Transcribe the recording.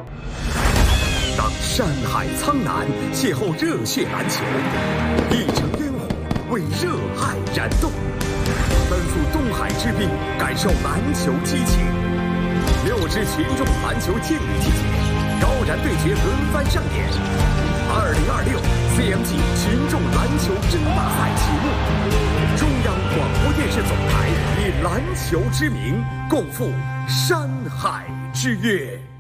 当山海苍南邂逅热血篮球，一城烟火为热爱燃动，奔赴东海之滨，感受篮球激情。6支群众篮球劲旅季节，高燃对决轮番上演。2026 CMG 群众篮球争霸赛启幕，中央广播电视总台以篮球之名，共赴山海之约。